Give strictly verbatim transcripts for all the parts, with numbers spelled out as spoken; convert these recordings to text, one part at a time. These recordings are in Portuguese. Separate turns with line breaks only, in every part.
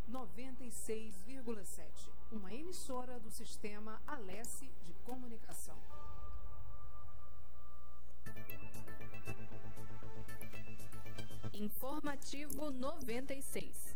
noventa e seis vírgula sete, uma emissora do Sistema Alesse de Comunicação. Informativo noventa e seis.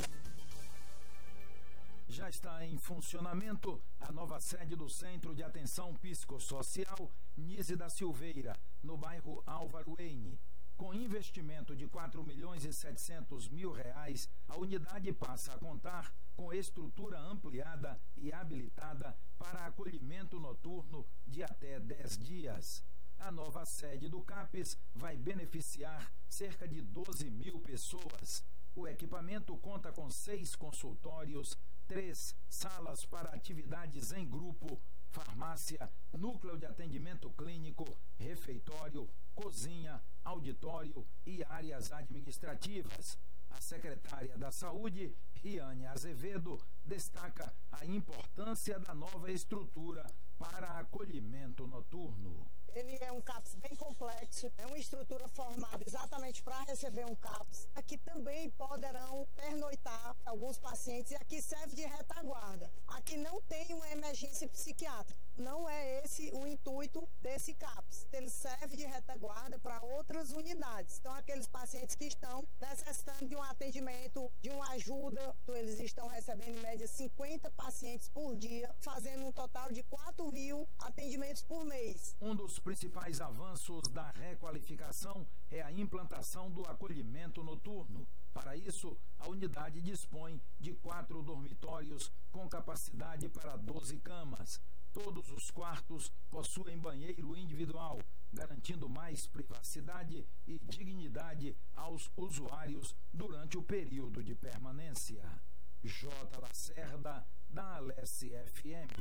Já está em funcionamento a nova sede do Centro de Atenção Psicossocial Nise da Silveira, no bairro Álvaro Eine. Com investimento de quatro milhões e setecentos mil reais, a unidade passa a contar com estrutura ampliada e habilitada para acolhimento noturno de até dez dias. A nova sede do CAPES vai beneficiar cerca de doze mil pessoas. O equipamento conta com seis consultórios, três salas para atividades em grupo, farmácia, núcleo de atendimento clínico, refeitório, cozinha, auditório e áreas administrativas. A secretária da Saúde, Riane Azevedo, destaca a importância da nova estrutura para acolhimento noturno.
Ele é um CAPS bem complexo, é uma estrutura formada exatamente para receber um CAPS. Aqui também poderão pernoitar alguns pacientes e aqui serve de retaguarda. Aqui não tem uma emergência psiquiátrica, não é esse o intuito desse CAPS. Ele serve de retaguarda para outras unidades. Então, aqueles pacientes que estão necessitando de um atendimento, de uma ajuda, então, eles estão recebendo em média cinquenta pacientes por dia, fazendo um total de quatro mil atendimentos por mês.
Um dos principais avanços da requalificação é a implantação do acolhimento noturno. Para isso, a unidade dispõe de quatro dormitórios com capacidade para doze camas. Todos os quartos possuem banheiro individual, garantindo mais privacidade e dignidade aos usuários durante o período de permanência. J. Lacerda, da Alesse F M.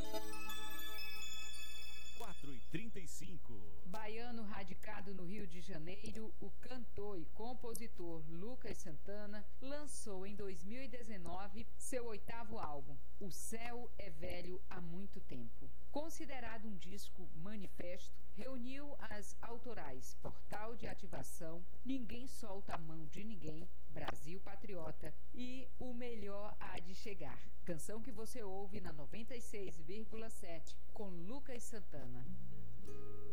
quatro e trinta e cinco.
Baiano radicado no Rio de Janeiro, o cantor e compositor Lucas Santana lançou em dois mil e dezenove seu oitavo álbum, O Céu é Velho há Muito Tempo. Considerado um disco manifesto, reuniu as autorais Portal de Ativação, Ninguém Solta a Mão de Ninguém, Brasil Patriota e O Melhor Há de Chegar, canção que você ouve na noventa e seis vírgula sete com Lucas Santana.